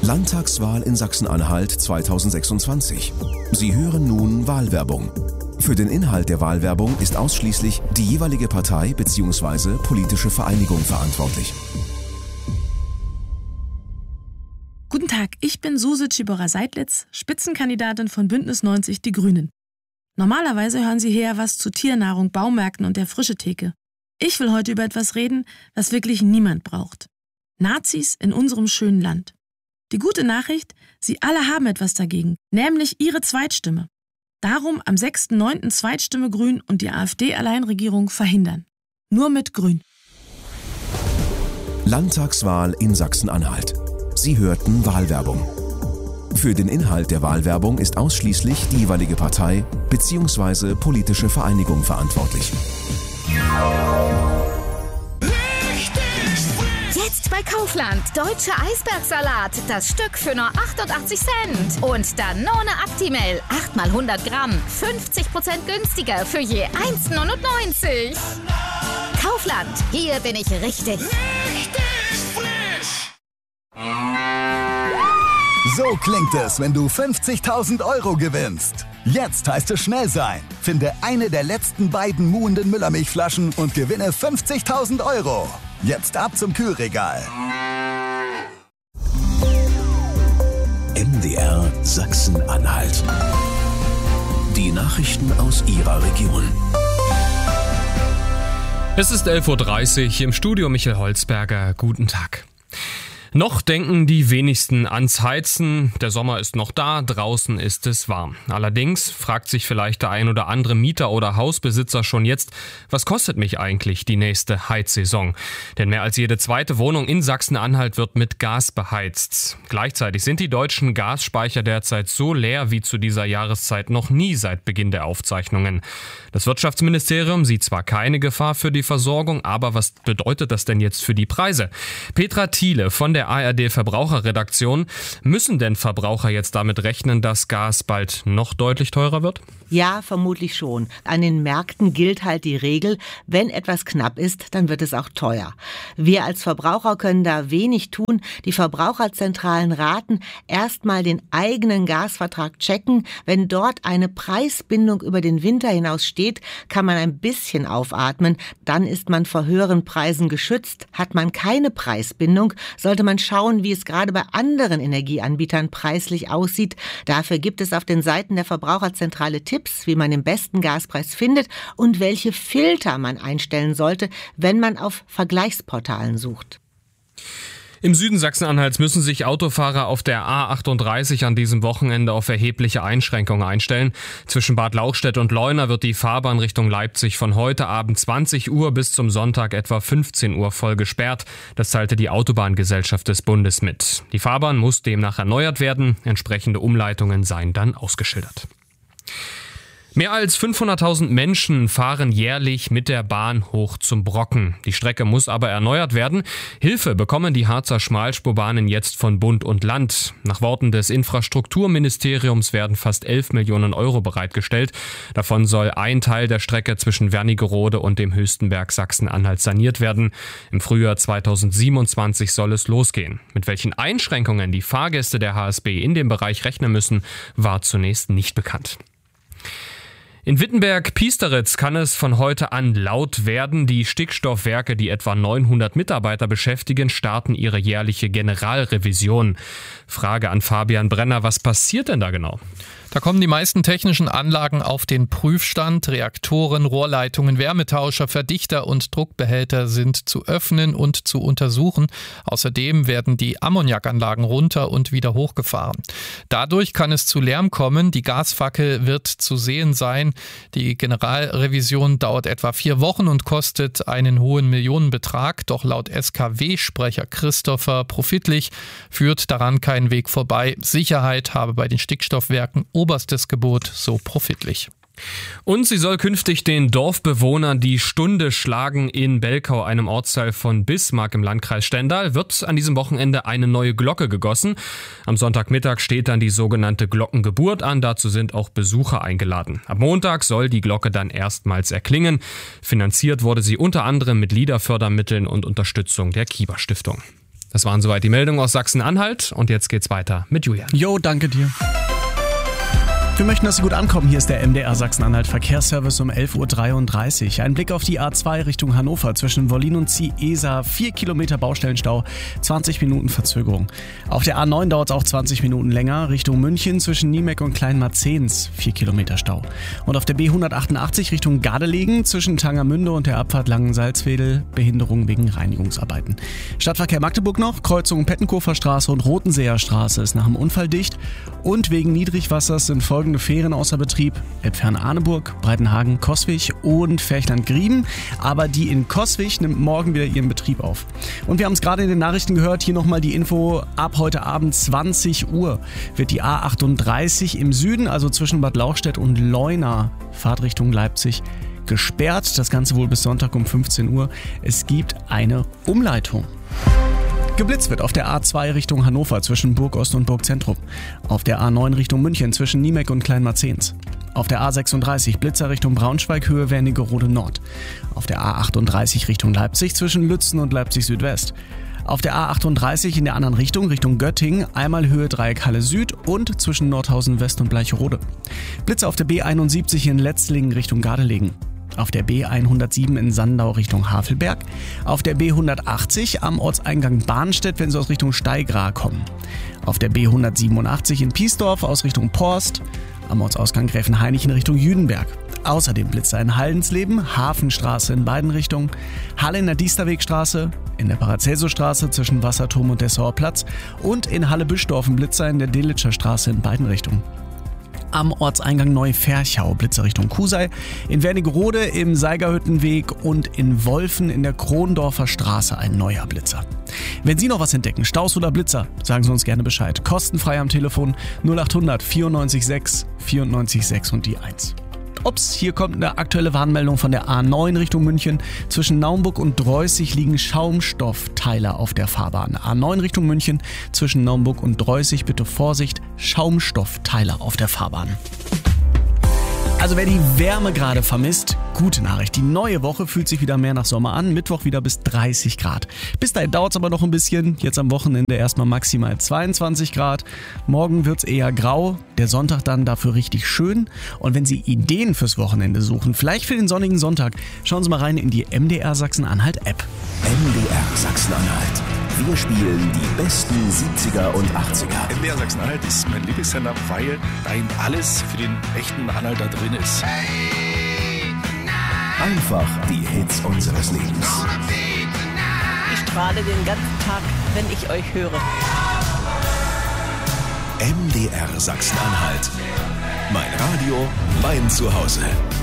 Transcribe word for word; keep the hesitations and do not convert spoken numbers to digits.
Landtagswahl in Sachsen-Anhalt zweitausendsechsundzwanzig. Sie hören nun Wahlwerbung. Für den Inhalt der Wahlwerbung ist ausschließlich die jeweilige Partei bzw. politische Vereinigung verantwortlich. Guten Tag, ich bin Suse Tschibora-Seidlitz, Spitzenkandidatin von Bündnis neunzig Die Grünen. Normalerweise hören Sie hier was zu Tiernahrung, Baumärkten und der Frischetheke. Ich will heute über etwas reden, was wirklich niemand braucht. Nazis in unserem schönen Land. Die gute Nachricht, Sie alle haben etwas dagegen, nämlich Ihre Zweitstimme. Darum am sechsten neunten Zweitstimme Grün und die AfD-Alleinregierung verhindern. Nur mit Grün. Landtagswahl in Sachsen-Anhalt. Sie hörten Wahlwerbung. Für den Inhalt der Wahlwerbung ist ausschließlich die jeweilige Partei bzw. politische Vereinigung verantwortlich. Jetzt bei Kaufland. Deutsche Eisbergsalat. Das Stück für nur achtundachtzig Cent. Und Danone Actimel. acht mal hundert Gramm. fünfzig Prozent günstiger für je eins neunundneunzig. Kaufland. Hier bin ich richtig. Richtig frisch. So klingt es, wenn du fünfzigtausend Euro gewinnst. Jetzt heißt es schnell sein. Finde eine der letzten beiden muhenden Müllermilchflaschen und gewinne fünfzigtausend Euro. Jetzt ab zum Kühlregal. M D R Sachsen-Anhalt. Die Nachrichten aus Ihrer Region. Es ist elf Uhr dreißig, im Studio Michael Holzberger. Guten Tag. Noch denken die wenigsten ans Heizen. Der Sommer ist noch da, draußen ist es warm. Allerdings fragt sich vielleicht der ein oder andere Mieter oder Hausbesitzer schon jetzt, was kostet mich eigentlich die nächste Heizsaison? Denn mehr als jede zweite Wohnung in Sachsen-Anhalt wird mit Gas beheizt. Gleichzeitig sind die deutschen Gasspeicher derzeit so leer wie zu dieser Jahreszeit noch nie seit Beginn der Aufzeichnungen. Das Wirtschaftsministerium sieht zwar keine Gefahr für die Versorgung, aber was bedeutet das denn jetzt für die Preise? Petra Thiele von der A R D-Verbraucherredaktion. Müssen denn Verbraucher jetzt damit rechnen, dass Gas bald noch deutlich teurer wird? Ja, vermutlich schon. An den Märkten gilt halt die Regel, wenn etwas knapp ist, dann wird es auch teuer. Wir als Verbraucher können da wenig tun. Die Verbraucherzentralen raten, erstmal den eigenen Gasvertrag checken. Wenn dort eine Preisbindung über den Winter hinaus steht, kann man ein bisschen aufatmen. Dann ist man vor höheren Preisen geschützt. Hat man keine Preisbindung, sollte man schauen, wie es gerade bei anderen Energieanbietern preislich aussieht. Dafür gibt es auf den Seiten der Verbraucherzentrale Tipps, wie man den besten Gaspreis findet und welche Filter man einstellen sollte, wenn man auf Vergleichsportalen sucht. Im Süden Sachsen-Anhalts müssen sich Autofahrer auf der A achtunddreißig an diesem Wochenende auf erhebliche Einschränkungen einstellen. Zwischen Bad Lauchstädt und Leuna wird die Fahrbahn Richtung Leipzig von heute Abend zwanzig Uhr bis zum Sonntag etwa fünfzehn Uhr voll gesperrt. Das teilte die Autobahngesellschaft des Bundes mit. Die Fahrbahn muss demnach erneuert werden. Entsprechende Umleitungen seien dann ausgeschildert. Mehr als fünfhunderttausend Menschen fahren jährlich mit der Bahn hoch zum Brocken. Die Strecke muss aber erneuert werden. Hilfe bekommen die Harzer Schmalspurbahnen jetzt von Bund und Land. Nach Worten des Infrastrukturministeriums werden fast elf Millionen Euro bereitgestellt. Davon soll ein Teil der Strecke zwischen Wernigerode und dem Höchstenberg Sachsen-Anhalt saniert werden. Im Frühjahr zweitausendsiebenundzwanzig soll es losgehen. Mit welchen Einschränkungen die Fahrgäste der H S B in dem Bereich rechnen müssen, war zunächst nicht bekannt. In Wittenberg-Piesteritz kann es von heute an laut werden. Die Stickstoffwerke, die etwa neunhundert Mitarbeiter beschäftigen, starten ihre jährliche Generalrevision. Frage an Fabian Brenner, was passiert denn da genau? Da kommen die meisten technischen Anlagen auf den Prüfstand. Reaktoren, Rohrleitungen, Wärmetauscher, Verdichter und Druckbehälter sind zu öffnen und zu untersuchen. Außerdem werden die Ammoniakanlagen runter und wieder hochgefahren. Dadurch kann es zu Lärm kommen. Die Gasfackel wird zu sehen sein. Die Generalrevision dauert etwa vier Wochen und kostet einen hohen Millionenbetrag. Doch laut S K W-Sprecher Christopher Profitlich führt daran kein Weg vorbei. Sicherheit habe bei den Stickstoffwerken oberstes Gebot, so Profitlich. Und sie soll künftig den Dorfbewohnern die Stunde schlagen. In Belkau, einem Ortsteil von Bismarck im Landkreis Stendal, wird an diesem Wochenende eine neue Glocke gegossen. Am Sonntagmittag steht dann die sogenannte Glockengeburt an. Dazu sind auch Besucher eingeladen. Am Montag soll die Glocke dann erstmals erklingen. Finanziert wurde sie unter anderem mit Liederfördermitteln und Unterstützung der Kieber Stiftung. Das waren soweit die Meldungen aus Sachsen-Anhalt und jetzt geht's weiter mit Julian. Jo, danke dir. Wir möchten, dass Sie gut ankommen. Hier ist der M D R Sachsen-Anhalt Verkehrsservice um elf Uhr dreiunddreißig. Ein Blick auf die A zwei Richtung Hannover zwischen Wollin und Ziesa. Vier Kilometer Baustellenstau, zwanzig Minuten Verzögerung. Auf der A neun dauert es auch zwanzig Minuten länger. Richtung München zwischen Niemek und Kleinmarzens. Vier Kilometer Stau. Und auf der B hundertachtundachtzig Richtung Gardelegen zwischen Tangermünde und der Abfahrt Langensalzwedel. Behinderung wegen Reinigungsarbeiten. Stadtverkehr Magdeburg noch. Kreuzung Pettenkofer Straße und Rotenseer Straße ist nach dem Unfall dicht. Und wegen Niedrigwassers sind folgende Fähren außer Betrieb: Elbferne-Arneburg, Breitenhagen, Coswig und Ferchland-Grieben. Aber die in Coswig nimmt morgen wieder ihren Betrieb auf. Und wir haben es gerade in den Nachrichten gehört, hier nochmal die Info: ab heute Abend zwanzig Uhr wird die A achtunddreißig im Süden, also zwischen Bad Lauchstädt und Leuna, Fahrtrichtung Leipzig, gesperrt. Das Ganze wohl bis Sonntag um fünfzehn Uhr. Es gibt eine Umleitung. Geblitzt wird auf der A zwei Richtung Hannover zwischen Burgost und Burgzentrum. Auf der A neun Richtung München zwischen Niemek und Kleinmarzens. Auf der A sechsunddreißig Blitzer Richtung Braunschweig Höhe Wernigerode Nord. Auf der A achtunddreißig Richtung Leipzig zwischen Lützen und Leipzig Südwest. Auf der A achtunddreißig in der anderen Richtung, Richtung Göttingen, einmal Höhe Dreieck Halle Süd und zwischen Nordhausen West und Bleicherode. Blitzer auf der B einundsiebzig in Letzlingen Richtung Gardelegen. Auf der B hundertsieben in Sandau Richtung Havelberg, auf der B hundertachtzig am Ortseingang Barnstedt, wenn Sie aus Richtung Steigra kommen, auf der B hundertsiebenundachtzig in Piesdorf aus Richtung Porst, am Ortsausgang Gräfenhainich in Richtung Jüdenberg. Außerdem Blitzer in Haldensleben, Hafenstraße in beiden Richtungen, Halle in der Diesterwegstraße, in der Paracelso-Straße zwischen Wasserturm und Dessauer Platz und in Halle-Büschdorf ein Blitzer in der Delitscher Straße in beiden Richtungen. Am Ortseingang Neuferchau Blitzer Richtung Kusei, in Wernigerode im Seigerhüttenweg und in Wolfen in der Krondorfer Straße ein neuer Blitzer. Wenn Sie noch was entdecken, Staus oder Blitzer, sagen Sie uns gerne Bescheid. Kostenfrei am Telefon null achthundert vierundneunzig sechs vierundneunzig sechs und die eins. Ups, hier kommt eine aktuelle Warnmeldung von der A neun Richtung München. Zwischen Naumburg und Dreußig liegen Schaumstoffteiler auf der Fahrbahn. A neun Richtung München, zwischen Naumburg und Dreußig, bitte Vorsicht, Schaumstoffteiler auf der Fahrbahn. Also wer die Wärme gerade vermisst, gute Nachricht. Die neue Woche fühlt sich wieder mehr nach Sommer an. Mittwoch wieder bis dreißig Grad. Bis dahin dauert es aber noch ein bisschen. Jetzt am Wochenende erstmal maximal zweiundzwanzig Grad. Morgen wird es eher grau. Der Sonntag dann dafür richtig schön. Und wenn Sie Ideen fürs Wochenende suchen, vielleicht für den sonnigen Sonntag, schauen Sie mal rein in die M D R Sachsen-Anhalt-App. M D R Sachsen-Anhalt. Wir spielen die besten siebziger und achtziger. M D R Sachsen-Anhalt ist mein Lieblingssender, weil da eben alles für den echten Anhalter drin ist. Einfach die Hits unseres Lebens. Ich strahle den ganzen Tag, wenn ich euch höre. M D R Sachsen-Anhalt. Mein Radio, mein Zuhause.